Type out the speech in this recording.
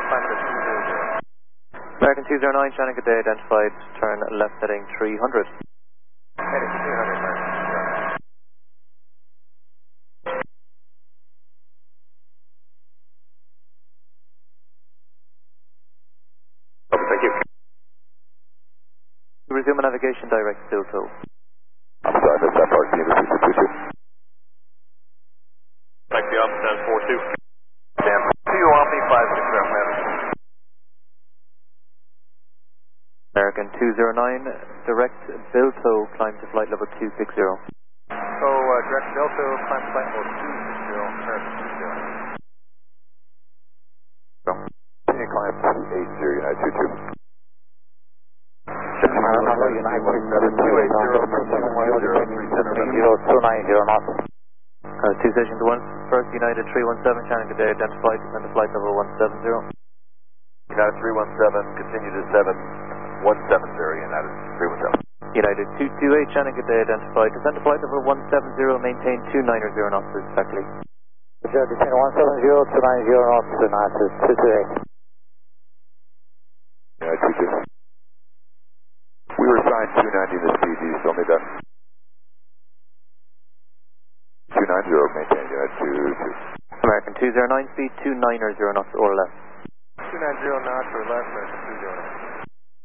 climb to 200. American 209, Shannon, good day, identified, turn left heading 300. Heading 300, sir. Thank you. Resume navigation, direct Bilto. I'm sorry, missed that part. Can you repeat the 22? Taxi up, 1042. Dan, you Alpha 560, man. American 209, direct Bilto, climb to flight level 260. Direct Delta, climb to flight level 260, American 209. Continue climb 280, United 22. Two stations to one. First United 317, Shannon, good day, identified, descend to flight level 170. United 317, continue to 7170, United 317. United 228, Shannon, good day, identified, descend to flight level 170, maintain 290 knots exactly. Descend 170, 290 knots, United 228. United 22. We were assigned 290 this speed, do you still need that? 290, maintain, United 22. American 209, speed 290 knots or less. 290 knots or less, American 209.